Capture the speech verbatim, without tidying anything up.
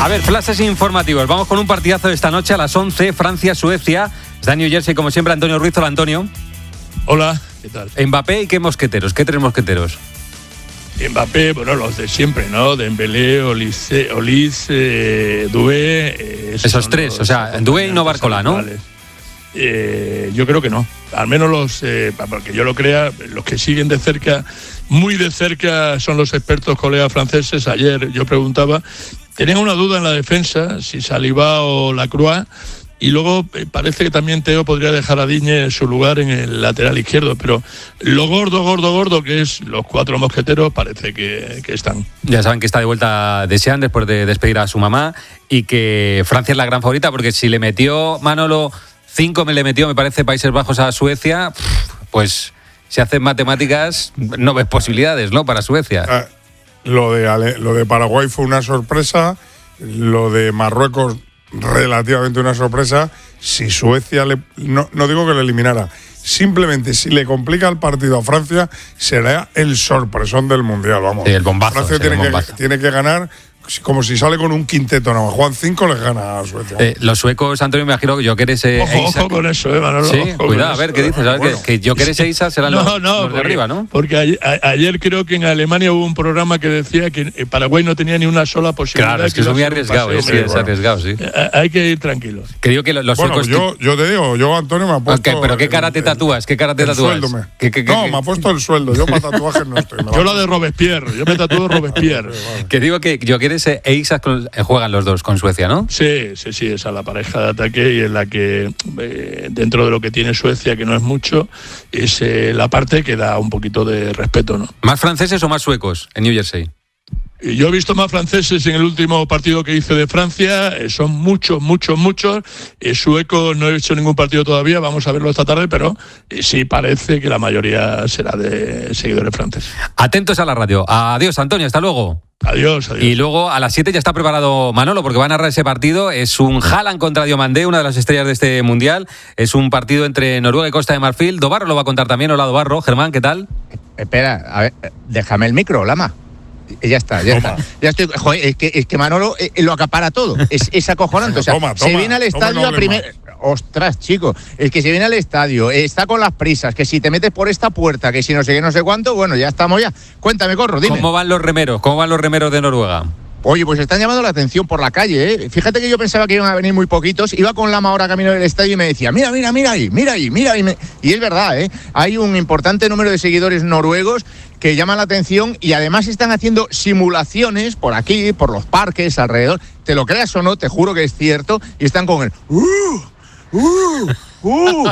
A ver, flashes informativos. Vamos con un partidazo de esta noche a las once, Francia-Suecia. Está en New Jersey, como siempre, Antonio Ruiz. Hola, Antonio. Hola, ¿qué tal? Mbappé y qué mosqueteros, qué tres mosqueteros. Mbappé, bueno, los de siempre, ¿no? Dembélé, Olise, Olise, eh, Doué. Eh, esos, esos tres, los, o sea, Doué y no Barcola, ¿no? Eh, yo creo que no. Al menos los, eh, porque yo lo crea, los que siguen de cerca, muy de cerca, son los expertos colegas franceses. Ayer yo preguntaba, tenían una duda en la defensa, si Saliba o Lacroix. Y luego eh, parece que también Teo podría dejar a Digne su lugar en el lateral izquierdo, pero lo gordo, gordo, gordo, que es los cuatro mosqueteros, parece que, que están. Ya saben que está de vuelta Deschamps después de despedir a su mamá y que Francia es la gran favorita, porque si le metió Manolo cinco, me le metió, me parece, Países Bajos a Suecia, pues si hacen matemáticas no ves posibilidades, ¿no?, para Suecia. Ah, lo de Ale, lo de Paraguay fue una sorpresa, lo de Marruecos relativamente una sorpresa. Si Suecia le, no, no digo que le eliminara, simplemente si le complica el partido a Francia, será el sorpresón del Mundial, vamos. Sí, el bombazo. Francia tiene, el que, bombazo. tiene que ganar, como si sale con un quinteto, no, Juan cinco les gana a Suecia. Eh, los suecos, Antonio, me imagino que Jokeres e Ojo, Isak. ojo con eso, eh, Manolo. Sí, ojo cuidado, a con ver eso. qué dices. A ver, Bueno. que, que Jokeres e Isak serán No, los, no, los de porque, arriba, ¿no? Porque ayer, a, ayer creo que en Alemania hubo un programa que decía que Paraguay no tenía ni una sola posibilidad. Claro, es que es iba a muy ser un arriesgado, paseo eh, sí, medio. es arriesgado, sí. Eh, Hay que ir tranquilos. Que digo que los Bueno, suecos... yo, yo te digo, yo, Antonio, me ha puesto... Ok, pero ¿qué cara te el- tatúas? ¿Qué cara te el tatúas? sueldo me- ¿Qué- qué- qué- no, qué? me ha puesto el sueldo. Yo para tatuajes no estoy. me Yo va- lo de Robespierre, yo me tatúo Robespierre. Que digo que Jokeres e Isak con- eh, juegan los dos con Suecia, ¿no? Sí, sí, sí, esa es la pareja de ataque y en la que eh, dentro de lo que tiene Suecia, que no es mucho, es eh, la parte que da un poquito de respeto, ¿no? ¿Más franceses o más suecos en New Jersey? Y yo he visto más franceses en el último partido que hice de Francia, eh, son muchos, muchos, muchos. Eh, suecos no he hecho ningún partido todavía, vamos a verlo esta tarde, pero eh, sí parece que la mayoría será de seguidores franceses. Atentos a la radio. Adiós, Antonio, hasta luego. Adiós, adiós. Y luego a las siete ya está preparado Manolo, porque va a narrar ese partido. Es un Haaland contra Diomandé, una de las estrellas de este Mundial. Es un partido entre Noruega y Costa de Marfil. Dobarro lo va a contar también. Hola, Dobarro. Germán, ¿qué tal? Espera, a ver, déjame el micro, Lama. Ya está, ya Toma. está. Ya estoy, joder, es que, es que Manolo eh, lo acapara todo. Es, es acojonante. O sea, Toma, se toma, viene al toma, estadio no a hable primer. Ostras, chico, el que se viene al estadio, eh, está con las prisas, que si te metes por esta puerta, que si no sé qué, no sé cuánto, bueno, ya estamos ya. Cuéntame, Corro, dime. ¿Cómo van los remeros? ¿Cómo van los remeros de Noruega? Oye, pues están llamando la atención por la calle, ¿eh? Fíjate que yo pensaba que iban a venir muy poquitos. Iba con Lama ahora camino del estadio y me decía, mira, mira, mira ahí, mira ahí, mira ahí. Me... Y es verdad, ¿eh? Hay un importante número de seguidores noruegos que llaman la atención y además están haciendo simulaciones por aquí, por los parques, alrededor. Te lo creas o no, te juro que es cierto. Y están con el... ¡Uh! ¡Uh! ¡Uh!